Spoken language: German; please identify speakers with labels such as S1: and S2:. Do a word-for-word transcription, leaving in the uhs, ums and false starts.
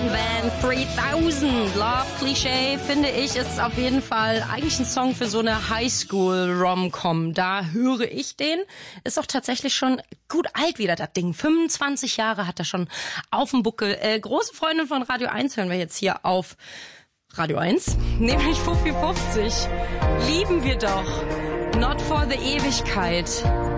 S1: Boyband dreitausend. Love Cliché, finde ich, ist auf jeden Fall eigentlich ein Song für so eine Highschool-Rom-Com. Da höre ich den. Ist auch tatsächlich schon gut alt wieder, das Ding. fünfundzwanzig Jahre hat er schon auf dem Buckel. Äh, große Freundin von Radio eins hören wir jetzt hier auf Radio eins, nämlich Fuffi fünfzig. Lieben wir doch. Not for the Ewigkeit.